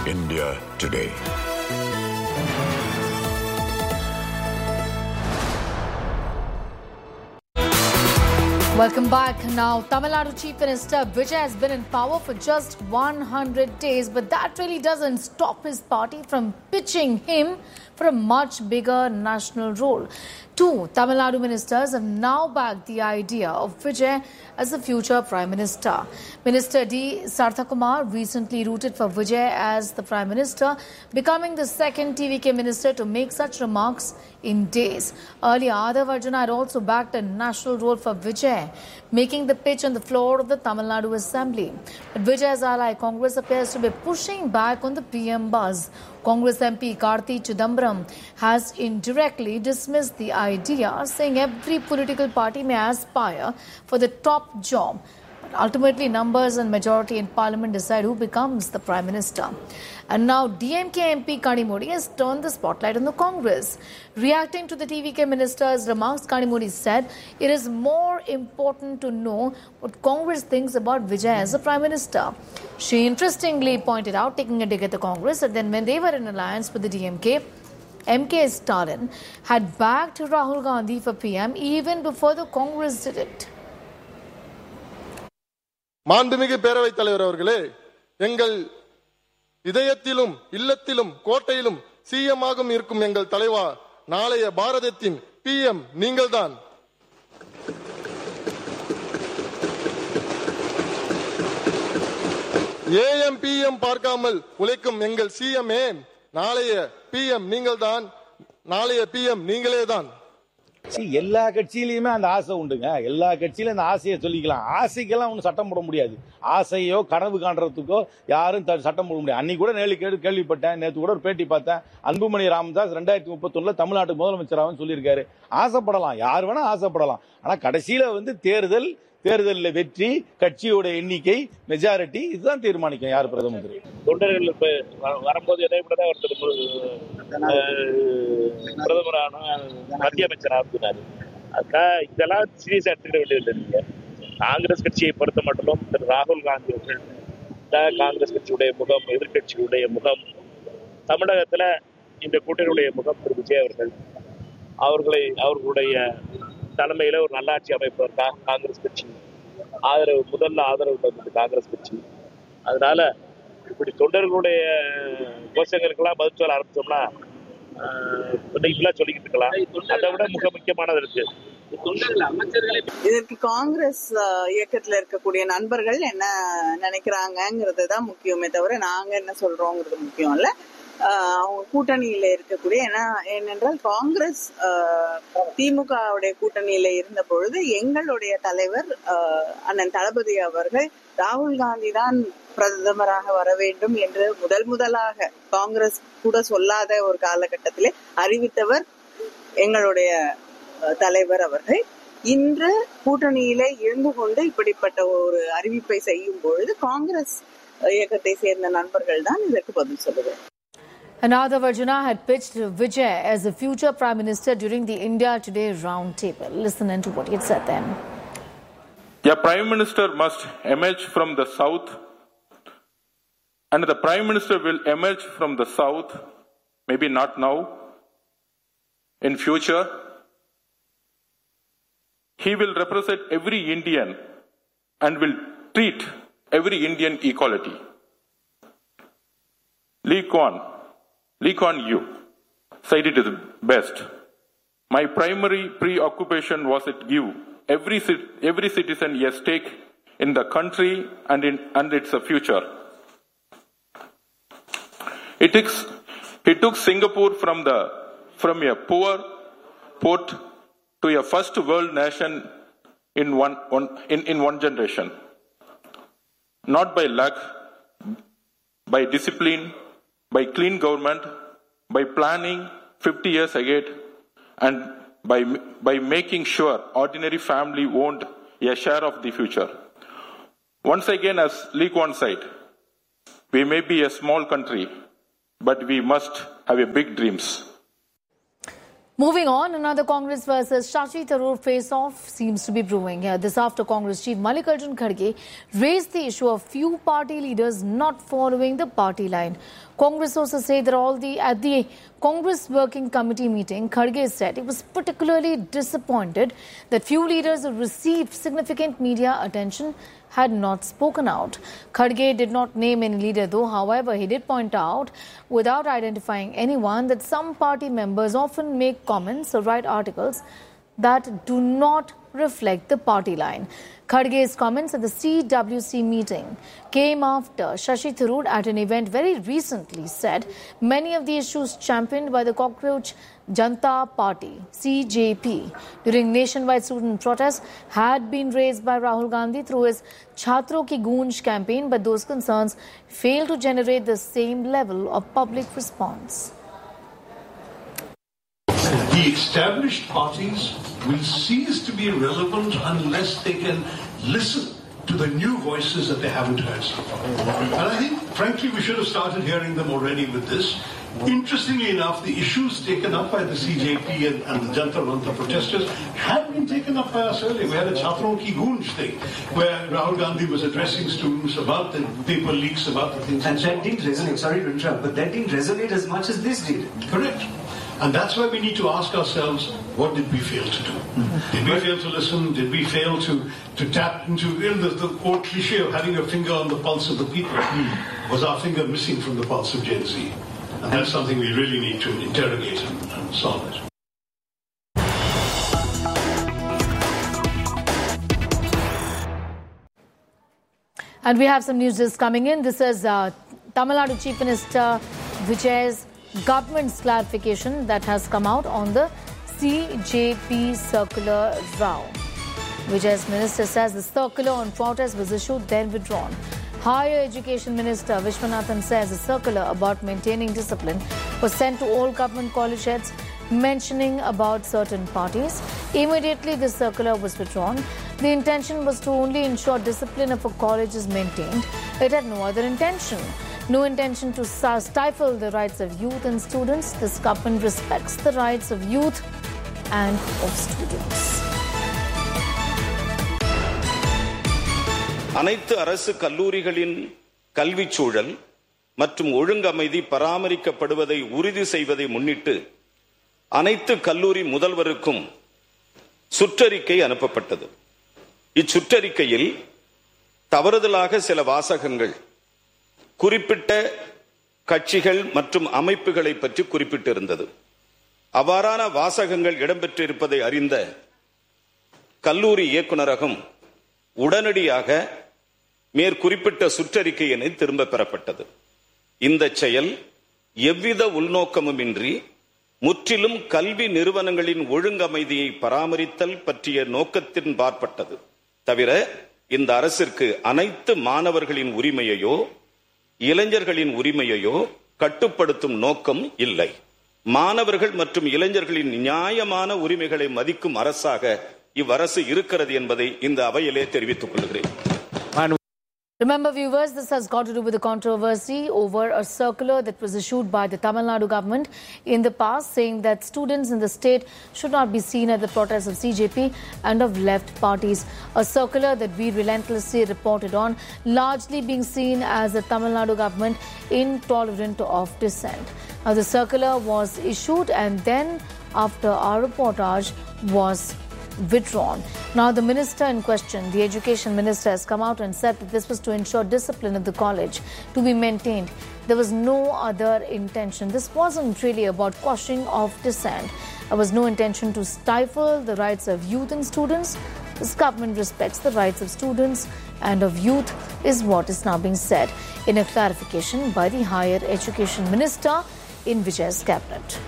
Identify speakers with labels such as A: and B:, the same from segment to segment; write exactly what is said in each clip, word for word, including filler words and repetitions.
A: India Today.
B: Welcome back. Now, Tamil Nadu Chief Minister Vijay has been in power for just one hundred days, but that really doesn't stop his party from pitching him for a much bigger national role. Two Tamil Nadu ministers have now backed the idea of Vijay as the future Prime Minister. Minister D. Sarthakumar recently rooted for Vijay as the Prime Minister, becoming the second T V K minister to make such remarks in days. Earlier, Aadav Arjuna had also backed a national role for Vijay, making the pitch on the floor of the Tamil Nadu Assembly. But Vijay's ally Congress appears to be pushing back on the P M buzz. Congress M P Karthi Chidambaram has indirectly dismissed the idea, saying every political party may aspire for the top job. But ultimately, numbers and majority in parliament decide who becomes the Prime Minister. And now D M K M P Kanimudi has turned the spotlight on the Congress. Reacting to the T V K minister's remarks, Kanimudi said it is more important to know what Congress thinks about Vijay as a Prime Minister. She interestingly pointed out, taking a dig at the Congress, that then when they were in alliance with the D M K, M K Stalin had backed Rahul Gandhi for P M even before the Congress did it.
C: மாண்புமிகு பேரவைத் தலைவர் அவர்களே, எங்கள் இதயத்திலும் இல்லத்திலும் கோட்டையிலும் சிஎம்மாகவும் இருக்கும் எங்கள் தலைவா, நாளைய பாரதத்தின் பிஎம் நீங்கள்தான். ஏஎம் பிஎம் பார்க்காமல் உழைக்கும் எங்கள் சிஎம்ஏ, நாளைய பிஎம் நீங்கள்தான், நாளைய பிஎம் நீங்களே தான்.
D: எல்லா கட்சியிலுமே அந்த ஆசை உண்டுங்க. எல்லா கட்சியிலும் அந்த ஆசையை சொல்லிக்கலாம். ஆசைக்கெல்லாம் ஒன்றும் சட்டம் போட முடியாது. ஆசையோ கனவு காண்றதுக்கோ யாரும் சட்டம் போட முடியாது. அன்னைக்கு கூட நேற்று கேள்வி கேள்விப்பட்டேன், நேற்று கூட ஒரு பேட்டி பார்த்தேன். அன்புமணி ராமதாஸ் ரெண்டாயிரத்தி முப்பத்தி ஒண்ணுல தமிழ்நாட்டு முதலமைச்சராகவும் சொல்லியிருக்காரு. ஆசைப்படலாம், யார் வேணா ஆசைப்படலாம். ஆனா கடைசியில வந்து தேர்தல் தேர்தலில் வெற்றி, கட்சியோட எண்ணிக்கை, மெஜாரிட்டி இதுதான் தீர்மானிக்கும் யார் பிரதம மந்திரி.
E: தொண்டர்கள் வரும்போது எதை விட ஒருத்தர் பிரதமரான மத்திய அமைச்சராக இருந்தாரு. அதுக்காக இதெல்லாம் சீரியஸா எடுத்துக்கிட வேண்டியது இல்லைங்க. காங்கிரஸ் கட்சியை பொறுத்த மட்டும் திரு ராகுல் காந்தி அவர்கள் காங்கிரஸ் கட்சியுடைய முகம், எதிர்கட்சியுடைய முகம், தமிழகத்துல இந்த கூட்டணியுடைய முகம் திரு விஜய் அவர்கள். அவர்களை அவர்களுடைய தலைமையில ஒரு நல்லாட்சி அமைப்பதற்காக காங்கிரஸ் கட்சி ஆதரவு, முதல்ல ஆதரவு தந்தது காங்கிரஸ் கட்சி. அதனால இப்படி தொண்டர்களுடைய கோஷங்களுக்கெல்லாம் பதில் சொல்ல ஆரம்பிச்சோம்னா இப்பெல்லாம் சொல்லிக்கிட்டு இருக்கலாம். அதை விட மிக முக்கியமானது இருக்கு.
F: இதற்கு காங்கிரஸ் இயக்கத்துல இருக்கக்கூடிய நண்பர்கள் என்ன நினைக்கிறாங்கிறது தான் முக்கியமே தவிர நாங்க என்ன சொல்றோங்கிறது முக்கியம் இல்ல. அவங்க கூட்டணியில இருக்கக்கூடிய, ஏன்னா ஏனென்றால் காங்கிரஸ் திமுகவுடைய கூட்டணியில இருந்த பொழுது எங்களுடைய தலைவர் அண்ணன் தளபதி அவர்கள் ராகுல் காந்தி தான் பிரதமராக வர வேண்டும் என்று முதல் முதலாக காங்கிரஸ் கூட சொல்லாத ஒரு காலகட்டத்திலே அறிவித்தவர் எங்களுடைய தலைவர் அவர்கள். இன்று கூட்டணியில இருந்து கொண்டு இப்படிப்பட்ட ஒரு அறிவிப்பை செய்யும் பொழுது காங்கிரஸ் இயக்கத்தை சேர்ந்த நண்பர்கள் தான் இதற்கு பதில் சொல்லுவார்.
B: And Aadav Arjuna had pitched Vijay as the future Prime Minister during the India Today roundtable. Listen to what he had said then.
G: A Prime Minister must emerge from the South, and the Prime Minister will emerge from the South, maybe not now, in future. He will represent every Indian and will treat every Indian equality. Lee Kuan Lee Kuan Yew said it is best. My primary preoccupation was to give every every citizen a stake in the country and in and its future. He took he took Singapore from the from a poor port to a first world nation in one, one in, in one generation. Not by luck, by discipline, by clean government, by planning fifty years ahead, and by, by making sure ordinary family owned a share of the future. Once again, as Lee Kuan said, we may be a small country, but we must have a big dreams.
B: Moving on, another Congress versus Shashi Tharoor face-off seems to be brewing here. This after Congress chief Mallikarjun Kharge raised the issue of few party leaders not following the party line. Congress sources say that all the at the Congress Working Committee meeting, Kharge said he was particularly disappointed that few leaders who received significant media attention had not spoken out. Kharge did not name any leader though. However, he did point out, without identifying anyone, that some party members often make comments or write articles that do not reflect the party line. Kharge's comments at the C W C meeting came after Shashi Tharoor at an event very recently said many of the issues championed by the Cockroach Janta Party, C J P, during nationwide student protests had been raised by Rahul Gandhi through his Chhatron Ki Goonj campaign, but those concerns failed to generate the same level of public response.
A: The established parties will cease to be relevant unless they can listen to the new voices that they haven't heard so far. And I think, frankly, we should have started hearing them already with this. Interestingly enough, the issues taken up by the C J P and, and the Jantar Manta protesters had been taken up by us earlier. We had a Chhatron Ki Goonj thing where Rahul Gandhi was addressing students about the paper leaks, about the things.
H: And,
A: and
H: that didn't resonate, sorry to interrupt, but that didn't resonate as much as this did.
A: Correct. And that's why we need to ask ourselves, what did we fail to do? Mm-hmm. Did we fail to listen? Did we fail to, to tap into you know, the, the old cliche of having a finger on the pulse of the people? Mm. Was our finger missing from the pulse of Gen Z? And that's something we really need to interrogate and, and solve it.
B: And we have some news just coming in. This is uh, Tamil Nadu Chief Minister Vijay's government's clarification that has come out on the C J P circular row. Vijay's minister says the circular on protest was issued, then withdrawn. Higher Education Minister Vishwanathan says the circular about maintaining discipline was sent to all government college heads, mentioning about certain parties. Immediately, the circular was withdrawn. The intention was to only ensure discipline of a college is maintained. It had no other intention. No intention to stifle the rights of youth and students. This government respects the rights of youth and of students.
I: அனைத்து அரசு கல்லூரிகளின் கல்வி சூழல் மற்றும் ஒழுங்கமைதி பராமரிக்கப்படுவதை உறுதி செய்வதை முன்னிட்டு அனைத்து கல்லூரி முதல்வருக்கும் சுற்றறிக்கை அனுப்பப்பட்டது. இச்சுற்றறிக்கையில் தவறுதலாக சில வாசகங்கள் குறிப்பிட்ட கட்சிகள் மற்றும் அமைப்புகளை பற்றி குறிப்பிட்டிருந்தது. அவ்வாறான வாசகங்கள் இடம்பெற்றிருப்பதை அறிந்த கல்லூரி இயக்குநரகம் உடனடியாக மேற்குறிப்பிட்ட சுற்றறிக்கையினை திரும்ப பெறப்பட்டது. இந்த செயல் எவ்வித உள்நோக்கமுமின்றி முற்றிலும் கல்வி நிறுவனங்களின் ஒழுங்கமைதியை பராமரித்தல் பற்றிய நோக்கத்தின் பார்ப்பட்டது. தவிர இந்த அரசிற்கு அனைத்து மாணவர்களின் உரிமையையோ இளைஞர்களின் உரிமையையோ கட்டுப்படுத்தும் நோக்கம் இல்லை. மாணவர்கள் மற்றும் இளைஞர்களின் நியாயமான உரிமைகளை மதிக்கும் அரசாக இவ்வரசு இருக்கிறது என்பதை இந்த அவையிலே தெரிவித்துக் கொள்கிறேன்.
B: Remember, viewers, this has got to do with the controversy over a circular that was issued by the Tamil Nadu government in the past, saying that students in the state should not be seen at the protests of C J P and of left parties. A circular that we relentlessly reported on, largely being seen as the Tamil Nadu government intolerant of dissent. Now, the circular was issued and then, after our reportage, was withdrawn. Now, the minister in question, the education minister, has come out and said that this was to ensure discipline of the college to be maintained. There was no other intention. This wasn't really about quashing of dissent. There was no intention to stifle the rights of youth and students. This government respects the rights of students and of youth, is what is now being said in a clarification by the higher education minister in Vijay's cabinet.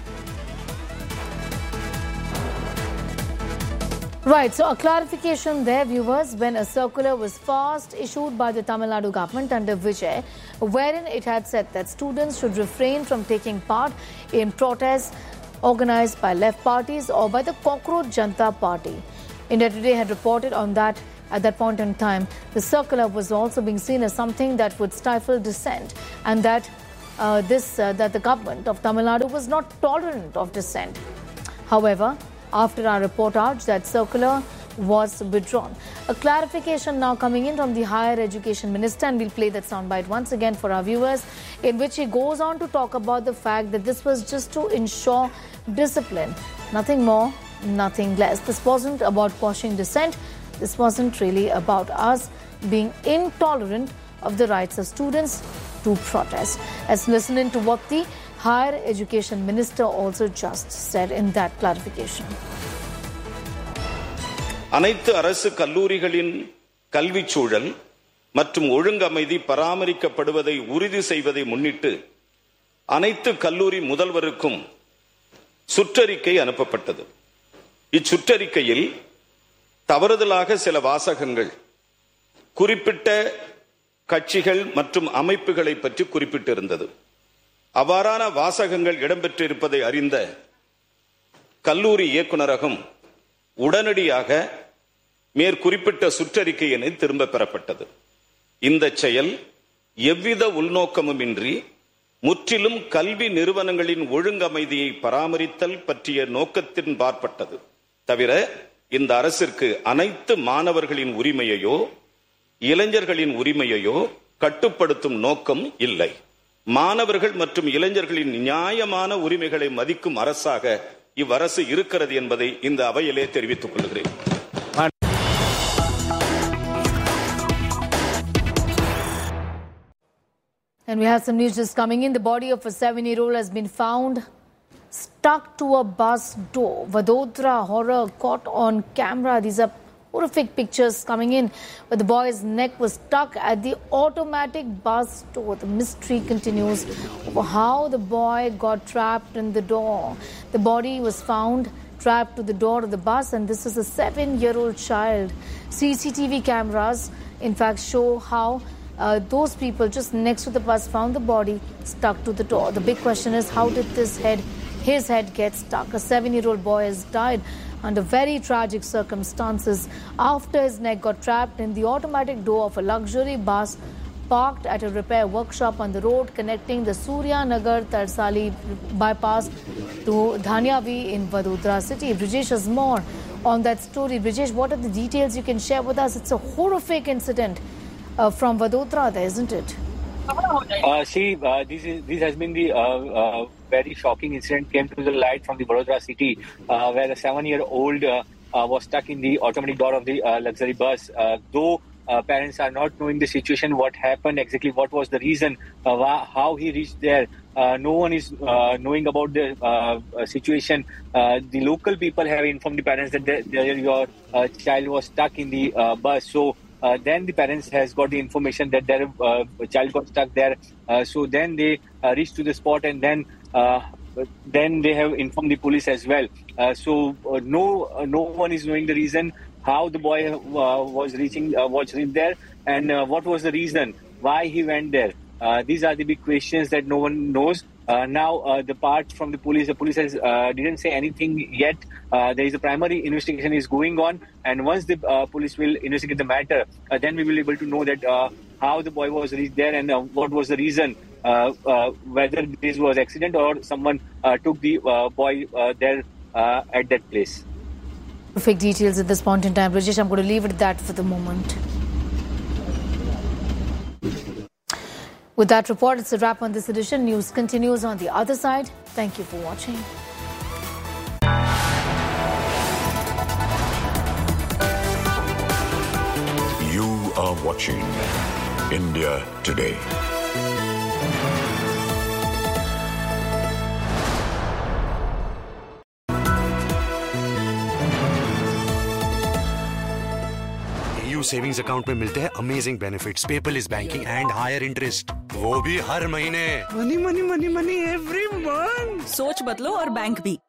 B: Right, so a clarification there, viewers, when a circular was first issued by the Tamil Nadu government under Vijay, wherein it had said that students should refrain from taking part in protests organized by left parties or by the Cockroach Janta Party. India Today had reported on that at that point in time. The circular was also being seen as something that would stifle dissent, and that uh, this uh, that the government of Tamil Nadu was not tolerant of dissent. However, after our report out, that circular was withdrawn. A clarification now coming in from the Higher Education Minister, and we'll play that soundbite once again for our viewers, in which he goes on to talk about the fact that this was just to ensure discipline. Nothing more, nothing less. This wasn't about quashing dissent. This wasn't really about us being intolerant of the rights of students to protest. Let's listen in to what the Higher Education Minister also just said in that clarification.
I: அனைத்து அரசு கல்லூரிகளின் கல்வி சூழல் மற்றும் ஒழுங்கமைதி பராமரிக்கப்படுவதை உறுதி செய்வதை முன்னிட்டு அனைத்து கல்லூரி முதல்வருக்கும் சுற்றறிக்கை அனுப்பப்பட்டது. இச்சுற்றறிக்கையில் தவறுதலாக சில வாசகங்கள் குறிப்பிட்ட கட்சிகள் மற்றும் அமைப்புகளை பற்றி குறிப்பிட்டிருந்தது. அவ்வாறான வாசகங்கள் இடம்பெற்றிருப்பதை அறிந்த கல்லூரி இயக்குநரகம் உடனடியாக மேற்குறிப்பிட்ட சுற்றறிக்கையினை திரும்ப பெறப்பட்டது. இந்த செயல் எவ்வித உள்நோக்கமுமின்றி முற்றிலும் கல்வி நிறுவனங்களின் ஒழுங்கமைதியை பராமரித்தல் பற்றிய நோக்கத்தின் பார்ப்பட்டது. தவிர இந்த அரசிற்கு அனைத்து மாணவர்களின் உரிமையையோ இளைஞர்களின் உரிமையையோ கட்டுப்படுத்தும் நோக்கம் இல்லை. மாணவர்கள் மற்றும் இளைஞர்களின் நியாயமான உரிமைகளை மதிக்கும் அரசாக இவ்வரசு இருக்கிறது என்பதை இந்த அவையிலே தெரிவித்துக் கொள்கிறேன்.
B: And we have some news just coming in. The body of a seven-year-old has been found stuck to a bus door. Vadodara horror caught on camera. These are horrific pictures coming in, where the boy's neck was stuck at the automatic bus door. The mystery continues over how the boy got trapped in the door. The body was found trapped to the door of the bus, and this is a seven-year-old child. C C T V cameras, in fact, show how uh, those people just next to the bus found the body stuck to the door. The big question is, how did this head, his head get stuck? A seven-year-old boy has died under very tragic circumstances after his neck got trapped in the automatic door of a luxury bus parked at a repair workshop on the road connecting the Surya Nagar Tarsali bypass to Dhanyavi in Vadodara city. Brijesh has more on that story. Brijesh, what are the details you can share with us? It's a horrific incident uh, from Vadodara there, isn't it?
J: Uh, see, uh, this is this has been the uh, uh, very shocking incident came to the light from the Vadodara city, uh, where a seven-year-old uh, uh, was stuck in the automatic door of the uh, luxury bus. Uh, though uh, parents are not knowing the situation, what happened exactly, what was the reason, uh, how he reached there. Uh, no one is uh, knowing about the uh, situation. Uh, the local people have informed the parents that the, the, your uh, child was stuck in the uh, bus. So. Uh, then the parents has got the information that their uh, child got stuck there. Uh, so then they uh, reached to the spot, and then uh, then they have informed the police as well. Uh, so uh, no uh, no one is knowing the reason how the boy uh, was reaching uh, was reached there, and uh, what was the reason why he went there. Uh, these are the big questions that no one knows. Uh, now, uh, the part from the police, the police has, uh, didn't say anything yet. Uh, there is a primary investigation is going on, and once the uh, police will investigate the matter, uh, then we will be able to know that uh, how the boy was reached there and uh, what was the reason, uh, uh, whether this was accident or someone uh, took the uh, boy uh, there uh, at that place.
B: Perfect details at this point in time. Brijesh, I'm going to leave it at that for the moment. With that report, it's a wrap on this edition. News continues on the other side. Thank you for watching.
K: You are watching India Today.
L: Savings account में मिलते हैं amazing benefits, paperless banking and higher interest, वो भी हर महीने।
M: Money money money money every month.
N: सोच बदलो और bank भी।